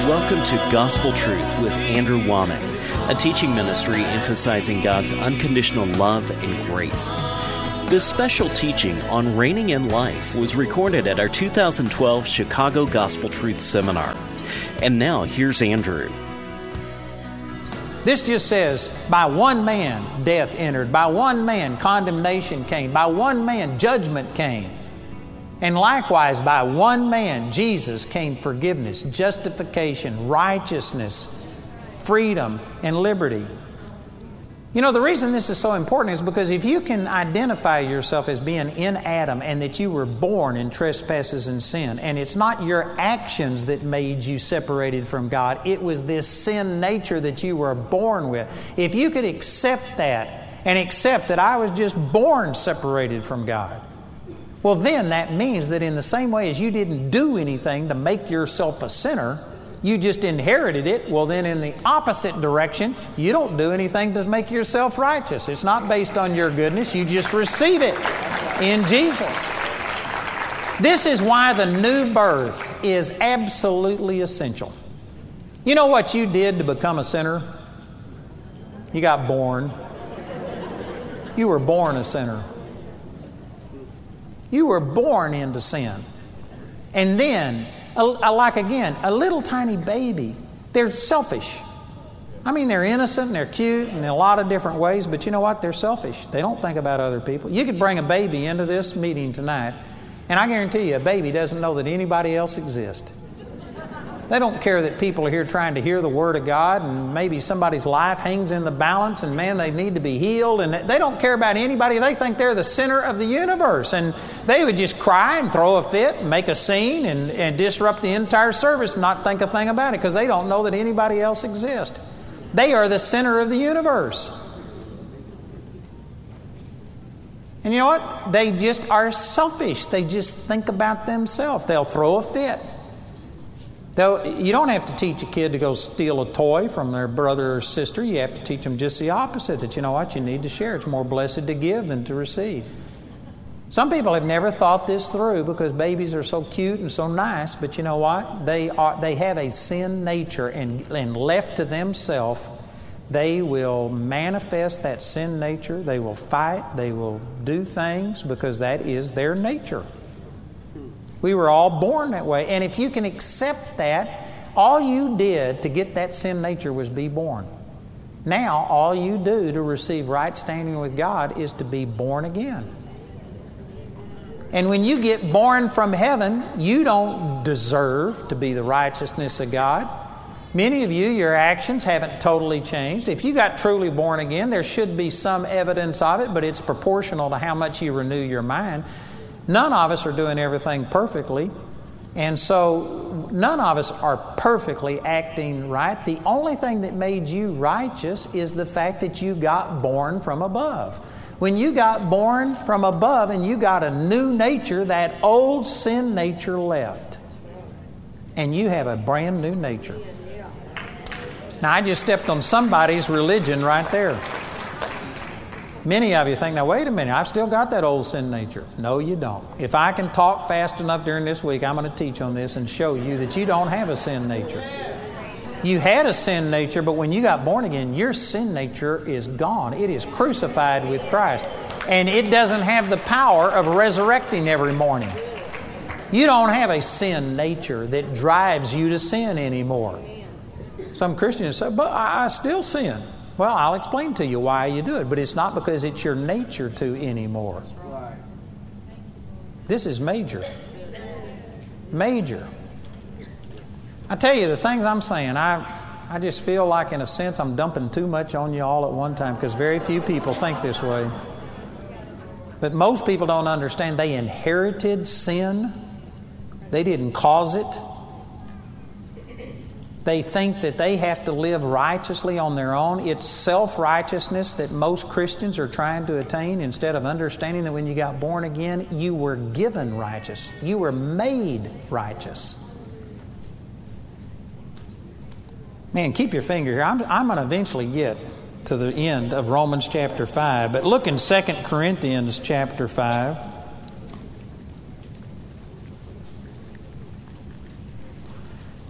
Welcome to Gospel Truth with Andrew Womack, a teaching ministry emphasizing God's unconditional love and grace. This special teaching on reigning in life was recorded at our 2012 Chicago Gospel Truth Seminar. And now, here's Andrew. This just says, by one man death entered, by one man condemnation came, by one man judgment came. And likewise, by one man, Jesus, came forgiveness, justification, righteousness, freedom, and liberty. You know, the reason this is so important is because if you can identify yourself as being in Adam and that you were born in trespasses and sin, and it's not your actions that made you separated from God, it was this sin nature that you were born with. If you could accept that and accept that I was just born separated from God, well, then that means that in the same way as you didn't do anything to make yourself a sinner, you just inherited it. Well, then in the opposite direction, you don't do anything to make yourself righteous. It's not based on your goodness. You just receive it in Jesus. This is why the new birth is absolutely essential. You know what you did to become a sinner? You got born. You were born a sinner. You were born into sin. And then, like again, a little tiny baby, they're selfish. I mean, they're innocent and they're cute in a lot of different ways, but you know what? They're selfish. They don't think about other people. You could bring a baby into this meeting tonight, and I guarantee you a baby doesn't know that anybody else exists. They don't care that people are here trying to hear the Word of God, and maybe somebody's life hangs in the balance, and man, they need to be healed, and they don't care about anybody. They think they're the center of the universe, and they would just cry and throw a fit and make a scene and disrupt the entire service and not think a thing about it because they don't know that anybody else exists. They are the center of the universe. And you know what? They just are selfish. They just think about themselves. They'll throw a fit. Though you don't have to teach a kid to go steal a toy from their brother or sister. You have to teach them just the opposite, that you know what, you need to share. It's more blessed to give than to receive. Some people have never thought this through because babies are so cute and so nice, but you know what? They have a sin nature, and left to themselves, they will manifest that sin nature. They will fight. They will do things because that is their nature. We were all born that way. And if you can accept that, all you did to get that sin nature was be born. Now, all you do to receive right standing with God is to be born again. And when you get born from heaven, you don't deserve to be the righteousness of God. Many of you, your actions haven't totally changed. If you got truly born again, there should be some evidence of it, but it's proportional to how much you renew your mind. None of us are doing everything perfectly, and so none of us are perfectly acting right. The only thing that made you righteous is the fact that you got born from above. When you got born from above and you got a new nature, that old sin nature left, and you have a brand new nature. Now, I just stepped on somebody's religion right there. Many of you think, now wait a minute, I've still got that old sin nature. No, you don't. If I can talk fast enough during this week, I'm going to teach on this and show you that you don't have a sin nature. You had a sin nature, but when you got born again, your sin nature is gone. It is crucified with Christ. And it doesn't have the power of resurrecting every morning. You don't have a sin nature that drives you to sin anymore. Some Christians say, but I still sin. Well, I'll explain to you why you do it, but it's not because it's your nature to anymore. This is major. Major. I tell you, the things I'm saying, I just feel like in a sense I'm dumping too much on you all at one time because very few people think this way. But most people don't understand they inherited sin. They didn't cause it. They think that they have to live righteously on their own. It's self-righteousness that most Christians are trying to attain instead of understanding that when you got born again, you were given righteous. You were made righteous. Man, keep your finger here. I'm going to eventually get to the end of Romans chapter 5. But look in 2 Corinthians chapter 5.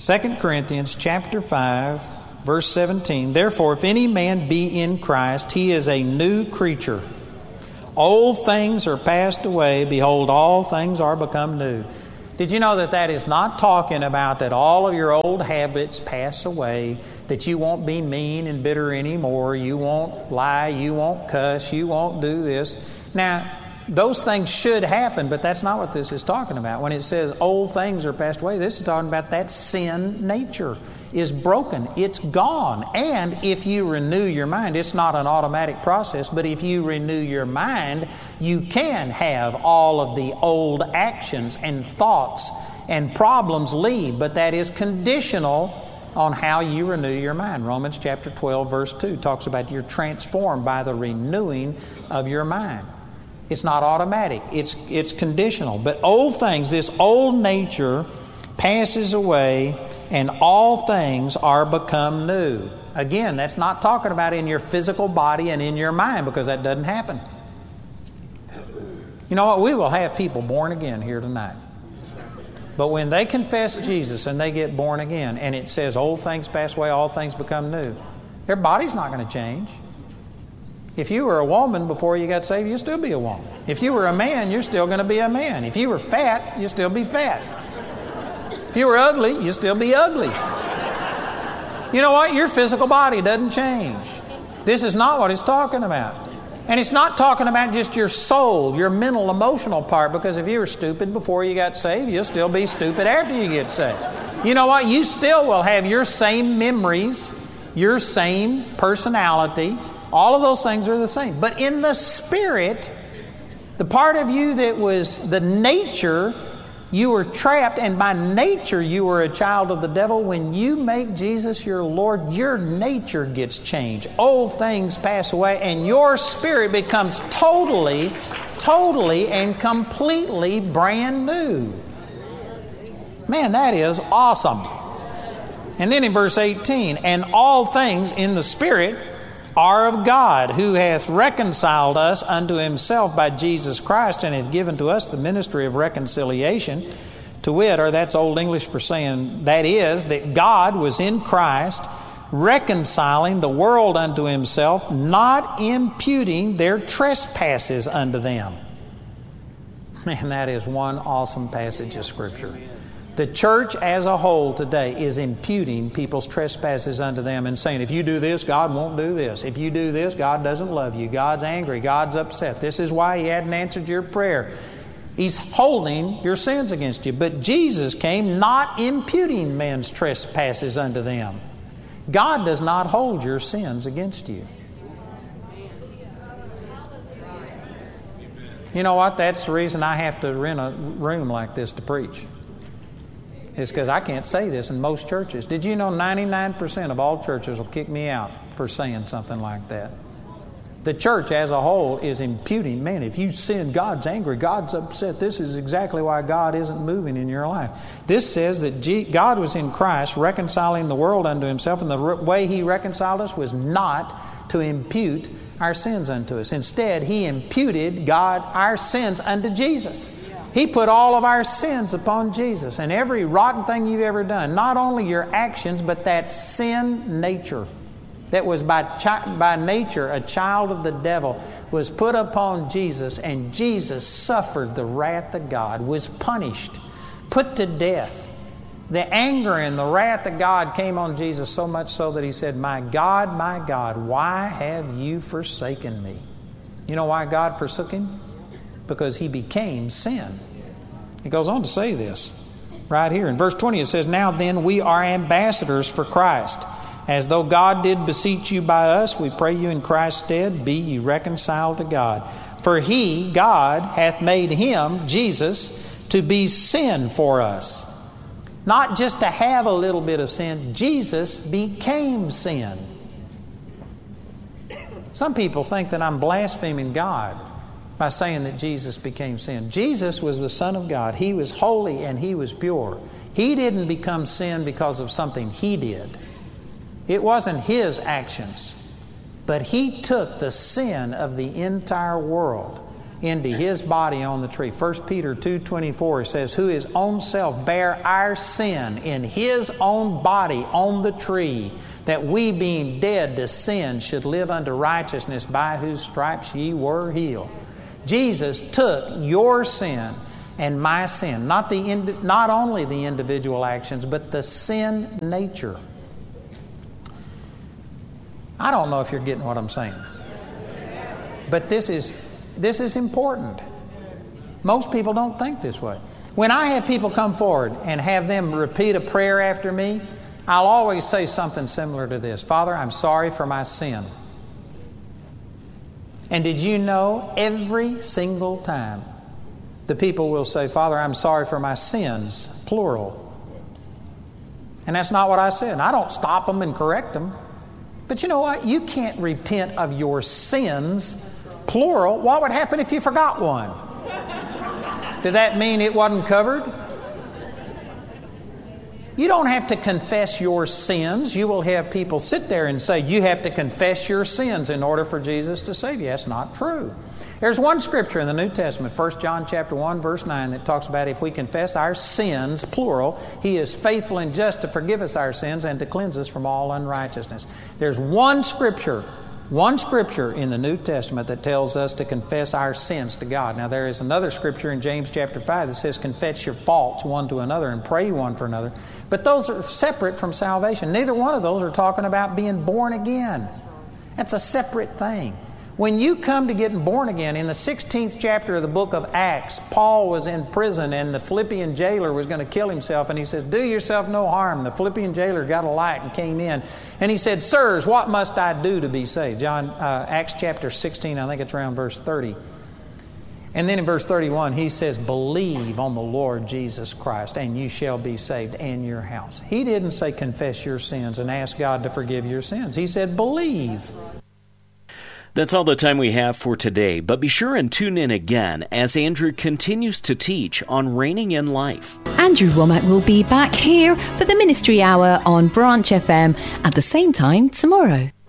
2 Corinthians chapter 5, verse 17. Therefore, if any man be in Christ, he is a new creature. Old things are passed away. Behold, all things are become new. Did you know that is not talking about that all of your old habits pass away, that you won't be mean and bitter anymore, you won't lie, you won't cuss, you won't do this. Now, those things should happen, but that's not what this is talking about. When it says old things are passed away, this is talking about that sin nature is broken. It's gone. And if you renew your mind, it's not an automatic process, but if you renew your mind, you can have all of the old actions and thoughts and problems leave. But that is conditional on how you renew your mind. Romans chapter 12, verse 2 talks about you're transformed by the renewing of your mind. It's not automatic. It's conditional. But old things, this old nature passes away, and all things are become new. Again, that's not talking about in your physical body and in your mind, because that doesn't happen. You know what? We will have people born again here tonight. But when they confess Jesus and they get born again, and it says old things pass away, all things become new, their body's not going to change. If you were a woman before you got saved, you'll still be a woman. If you were a man, you're still going to be a man. If you were fat, you'll still be fat. If you were ugly, you'll still be ugly. You know what? Your physical body doesn't change. This is not what it's talking about. And it's not talking about just your soul, your mental, emotional part, because if you were stupid before you got saved, you'll still be stupid after you get saved. You know what? You still will have your same memories, your same personality. All of those things are the same. But in the spirit, the part of you that was the nature, you were trapped, and by nature you were a child of the devil. When you make Jesus your Lord, your nature gets changed. Old things pass away, and your spirit becomes totally and completely brand new. Man, that is awesome. And then in verse 18, and all things in the spirit are of God, who hath reconciled us unto himself by Jesus Christ, and hath given to us the ministry of reconciliation, to wit, or that's Old English for saying, that is, that God was in Christ, reconciling the world unto himself, not imputing their trespasses unto them. Man, that is one awesome passage of Scripture. The church as a whole today is imputing people's trespasses unto them and saying, if you do this, God won't do this. If you do this, God doesn't love you. God's angry. God's upset. This is why He hadn't answered your prayer. He's holding your sins against you. But Jesus came not imputing men's trespasses unto them. God does not hold your sins against you. You know what? That's the reason I have to rent a room like this to preach. It's because I can't say this in most churches. Did you know 99% of all churches will kick me out for saying something like that? The church as a whole is imputing, man, if you sin, God's angry, God's upset. This is exactly why God isn't moving in your life. This says that God was in Christ reconciling the world unto himself, and the way he reconciled us was not to impute our sins unto us. Instead, he imputed our sins unto Jesus. He put all of our sins upon Jesus, and every rotten thing you've ever done, not only your actions, but that sin nature that was by nature a child of the devil, was put upon Jesus, and Jesus suffered the wrath of God, was punished, put to death. The anger and the wrath of God came on Jesus so much so that he said, my God, why have you forsaken me? You know why God forsook him? Because he became sin. He goes on to say this right here. In verse 20 it says, now then we are ambassadors for Christ. As though God did beseech you by us, we pray you in Christ's stead, be ye reconciled to God. For he, God, hath made him, Jesus, to be sin for us. Not just to have a little bit of sin. Jesus became sin. Some people think that I'm blaspheming God by saying that Jesus became sin. Jesus was the Son of God. He was holy and he was pure. He didn't become sin because of something he did. It wasn't his actions. But he took the sin of the entire world into His body on the tree. 1 Peter 2:24 says, who His own self bare our sin in His own body on the tree, that we being dead to sin should live unto righteousness, by whose stripes ye were healed. Jesus took your sin and my sin, not only the individual actions, but the sin nature. I don't know if you're getting what I'm saying, but this is important. Most people don't think this way. When I have people come forward and have them repeat a prayer after me, I'll always say something similar to this. Father, I'm sorry for my sin. And did you know every single time the people will say, Father, I'm sorry for my sins, plural. And that's not what I said. I don't stop them and correct them. But you know what? You can't repent of your sins, plural. What would happen if you forgot one? Did that mean it wasn't covered? You don't have to confess your sins. You will have people sit there and say, you have to confess your sins in order for Jesus to save you. That's not true. There's one scripture in the New Testament, 1 John chapter 1, verse 9, that talks about if we confess our sins, plural, He is faithful and just to forgive us our sins and to cleanse us from all unrighteousness. There's one scripture in the New Testament that tells us to confess our sins to God. Now, there is another scripture in James chapter 5 that says, confess your faults one to another and pray one for another. But those are separate from salvation. Neither one of those are talking about being born again. That's a separate thing. When you come to getting born again, in the 16th chapter of the book of Acts, Paul was in prison and the Philippian jailer was going to kill himself. And he says, do yourself no harm. The Philippian jailer got a light and came in. And he said, sirs, what must I do to be saved? Acts chapter 16, I think it's around verse 30. And then in verse 31, he says, believe on the Lord Jesus Christ and you shall be saved and your house. He didn't say confess your sins and ask God to forgive your sins. He said believe. That's all the time we have for today, but be sure and tune in again as Andrew continues to teach on reigning in life. Andrew Wommack will be back here for the Ministry Hour on Branch FM at the same time tomorrow.